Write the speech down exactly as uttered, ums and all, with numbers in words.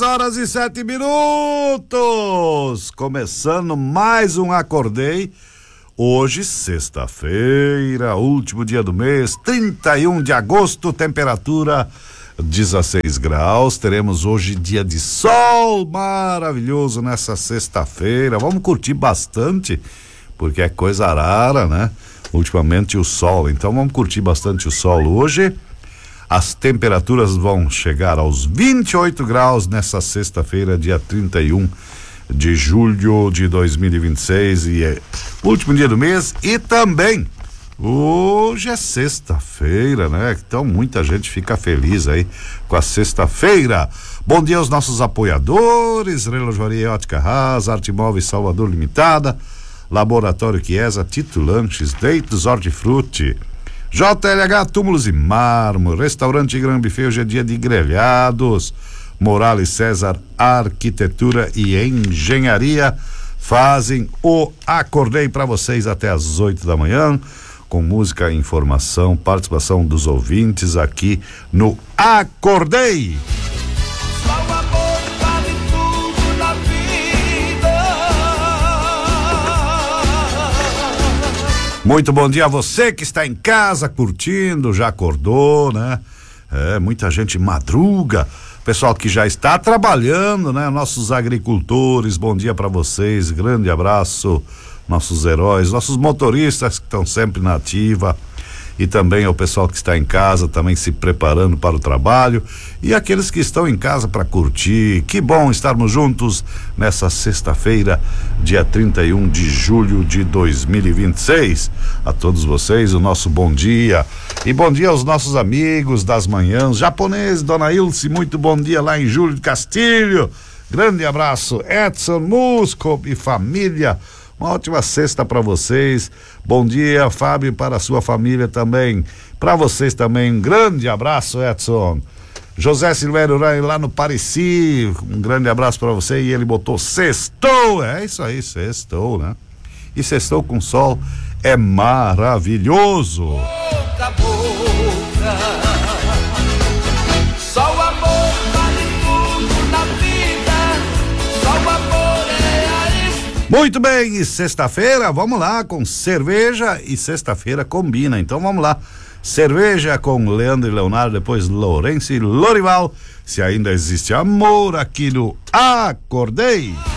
horas e sete minutos, começando mais um Acordei. Hoje, sexta-feira, último dia do mês, trinta e um de agosto, temperatura dezesseis graus. Teremos hoje dia de sol maravilhoso nessa sexta-feira. Vamos curtir bastante, porque é coisa rara, né? Ultimamente o sol, então vamos curtir bastante o sol hoje. As temperaturas vão chegar aos vinte e oito graus nessa sexta-feira, dia trinta e um de julho de dois mil e vinte e seis, e é o último dia do mês. E também hoje é sexta-feira, né? Então muita gente fica feliz aí com a sexta-feira. Bom dia aos nossos apoiadores: Relojoaria Ótica Haas, Arte Móveis Salvador Limitada, Laboratório Chiesa, Tito Lanches, Deitos Hortifruti, J L H Túmulos e Mármore, Restaurante Gran Buffet, hoje é dia de grelhados, Morales César Arquitetura e Engenharia fazem o Acordei para vocês até às oito da manhã, com música, informação, participação dos ouvintes aqui no Acordei. Muito bom dia a você que está em casa curtindo, já acordou, né? É, muita gente madruga, pessoal que já está trabalhando, né? Nossos agricultores, bom dia para vocês, grande abraço, nossos heróis, nossos motoristas que estão sempre na ativa, e também ao pessoal que está em casa também se preparando para o trabalho, e aqueles que estão em casa para curtir. Que bom estarmos juntos nessa sexta-feira, dia trinta e um de julho de dois mil e vinte e seis. A todos vocês o nosso bom dia, e bom dia aos nossos amigos das manhãs. Japonês, Dona Ilse, muito bom dia lá em Júlio de Castilho, grande abraço. Edson Musco e família, uma ótima sexta para vocês. Bom dia, Fábio, para a sua família também. Para vocês também, um grande abraço, Edson. José Silvério lá no Pareci, um grande abraço para você. E ele botou sextou, é isso aí, sextou, né? E sextou com sol é maravilhoso. Boca a boca, só o amor vale tudo na vida, só o amor é isso. Muito bem, e sexta-feira, vamos lá com cerveja, e sexta-feira combina, então vamos lá. Cerveja com Leandro e Leonardo, depois Lourenço e Lorival. Se ainda existe amor aqui no Acordei.